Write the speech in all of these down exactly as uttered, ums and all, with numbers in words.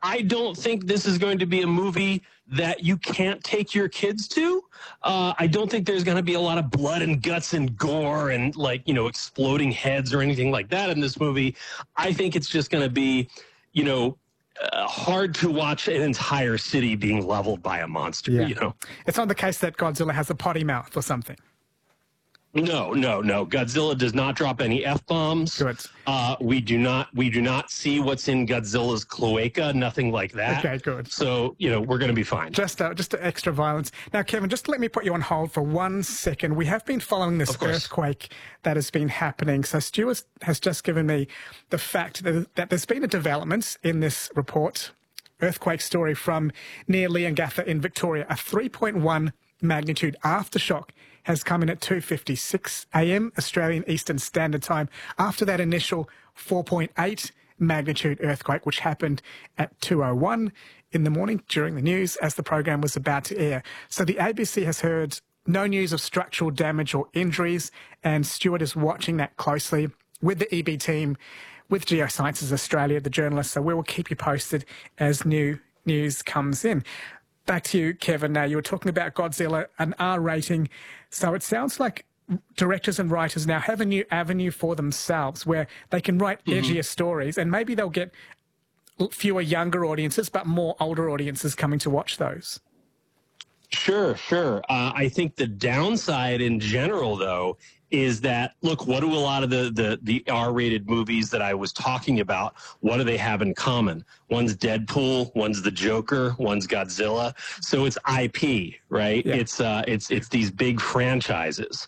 I don't think this is going to be a movie that you can't take your kids to. Uh, I don't think there's going to be a lot of blood and guts and gore and, like, you know, exploding heads or anything like that in this movie. I think it's just going to be, you know, uh, hard to watch an entire city being leveled by a monster, yeah. you know. It's not the case that Godzilla has a potty mouth or something. No, no, no. Godzilla does not drop any F-bombs. Good. Uh, we do not we do not see what's in Godzilla's cloaca, nothing like that. Okay, good. So, you know, we're going to be fine. Just uh, just extra violence. Now, Kevin, just let me put you on hold for one second. We have been following this earthquake that has been happening. So Stuart has just given me the fact that, that there's been a development in this report, earthquake story from near Leongatha in Victoria, a three point one magnitude aftershock has come in at two fifty-six a m Australian Eastern Standard Time after that initial four point eight magnitude earthquake, which happened at two oh one in the morning during the news as the program was about to air. So the A B C has heard no news of structural damage or injuries, and Stuart is watching that closely with the E B team, with Geosciences Australia, the journalists. So we will keep you posted as new news comes in. Back to you, Kevin. Now, you were talking about Godzilla, an R rating. So it sounds like directors and writers now have a new avenue for themselves where they can write edgier mm-hmm. stories, and maybe they'll get fewer younger audiences, but more older audiences coming to watch those. Sure, sure. Uh, I think the downside in general, though, is that, look, what do a lot of the, the, the R-rated movies that I was talking about, what do they have in common? One's Deadpool, one's the Joker, one's Godzilla. So it's I P, right? Yeah. It's uh, it's it's these big franchises.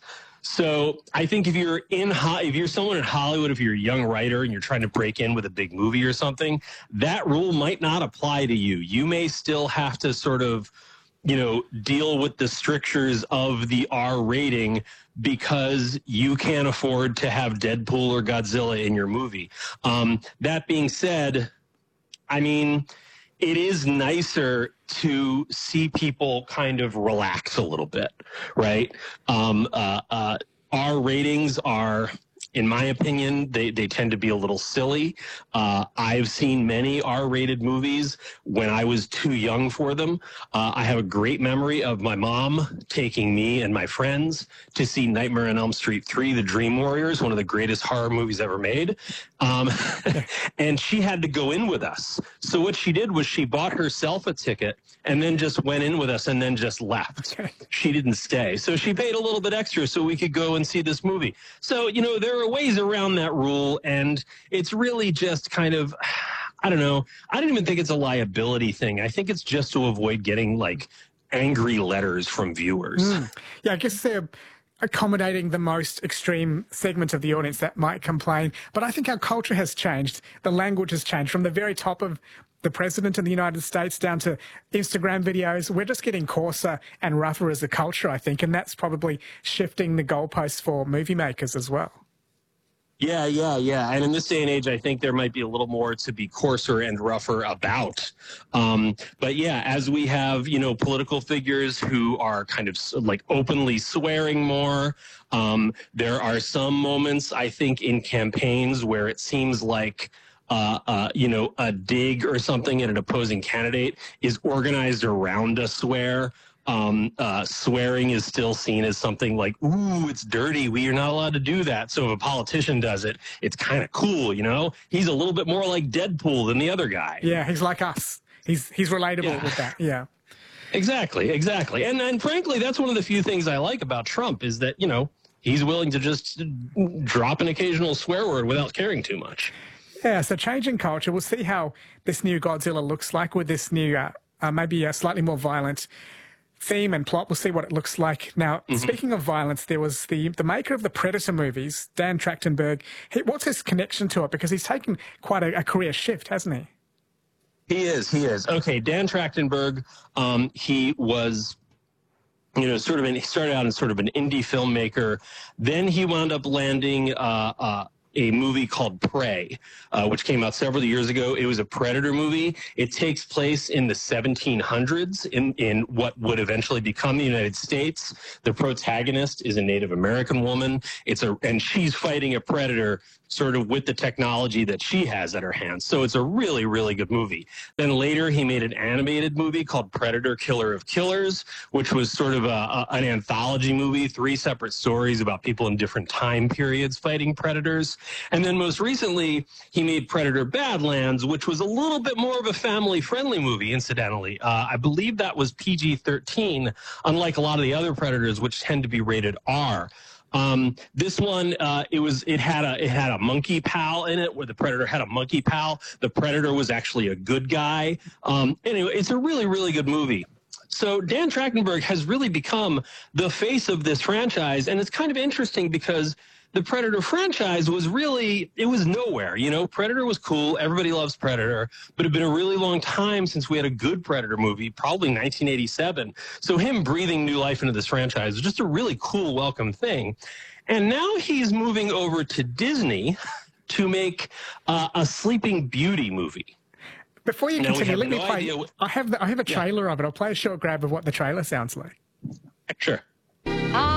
So I think if you're in if you're someone in Hollywood, if you're a young writer and you're trying to break in with a big movie or something, that rule might not apply to you. You may still have to sort of, you know, deal with the strictures of the R rating because you can't afford to have Deadpool or Godzilla in your movie. Um, that being said, I mean, it is nicer to see people kind of relax a little bit, right? Um, uh, uh, R ratings are, in my opinion, they, they tend to be a little silly. Uh, I've seen many R-rated movies when I was too young for them. Uh, I have a great memory of my mom taking me and my friends to see Nightmare on Elm Street three, The Dream Warriors, one of the greatest horror movies ever made. Um, and she had to go in with us. So what she did was she bought herself a ticket and then just went in with us and then just left. Okay. She didn't stay. So she paid a little bit extra so we could go and see this movie. So, you know, there are ways around that rule, and it's really just kind of, I don't know, I don't even think it's a liability thing. I think it's just to avoid getting, like, angry letters from viewers. Mm. Yeah, I guess they're accommodating the most extreme segment of the audience that might complain. But I think our culture has changed. The language has changed from the very top of the president of the United States down to Instagram videos. We're just getting coarser and rougher as a culture, I think, and that's probably shifting the goalposts for movie makers as well. Yeah, yeah, yeah. And in this day and age, I think there might be a little more to be coarser and rougher about. Um, but yeah, as we have, you know, political figures who are kind of like openly swearing more, um, there are some moments, I think, in campaigns where it seems like Uh, uh, you know, a dig or something at an opposing candidate is organized around a swear. Um, uh, swearing is still seen as something like, ooh, it's dirty. We are not allowed to do that. So if a politician does it, it's kind of cool, you know? He's a little bit more like Deadpool than the other guy. Yeah, he's like us. He's he's relatable yeah. with that, yeah. Exactly, exactly. And, and frankly, that's one of the few things I like about Trump is that, you know, he's willing to just drop an occasional swear word without caring too much. Yeah, so changing culture. We'll see how this new Godzilla looks like with this new, uh, uh, maybe a slightly more violent theme and plot. We'll see what it looks like. Now, mm-hmm. speaking of violence, there was the the maker of the Predator movies, Dan Trachtenberg. He, what's his connection to it? Because he's taken quite a, a career shift, hasn't he? He is, he is. Okay, Dan Trachtenberg, um, he was... you know, sort of, an, he started out as sort of an indie filmmaker. Then he wound up landing uh, uh, a movie called Prey, uh, which came out several years ago. It was a Predator movie. It takes place in the seventeen hundreds in, in what would eventually become the United States. The protagonist is a Native American woman. It's a, and she's fighting a predator sort of with the technology that she has at her hands. So it's a really, really good movie. Then later he made an animated movie called Predator, Killer of Killers, which was sort of a, a, an anthology movie, three separate stories about people in different time periods fighting predators. And then most recently he made Predator Badlands, which was a little bit more of a family-friendly movie, incidentally. Uh, I believe that was P G thirteen, unlike a lot of the other Predators, which tend to be rated R. Um, this one, uh, it was, it had a, it had a monkey pal in it, where the Predator had a monkey pal. The Predator was actually a good guy. Um, anyway, it's a really, really good movie. So Dan Trachtenberg has really become the face of this franchise, and it's kind of interesting because the Predator franchise was really, it was nowhere. You know, Predator was cool. Everybody loves Predator, but it had been a really long time since we had a good Predator movie, probably nineteen eighty-seven. So him breathing new life into this franchise was just a really cool, welcome thing. And now he's moving over to Disney to make uh, a Sleeping Beauty movie. Before you Now, continue, let no me play. what... I have the, I have a trailer yeah. of it. I'll play a short grab of what the trailer sounds like. Sure.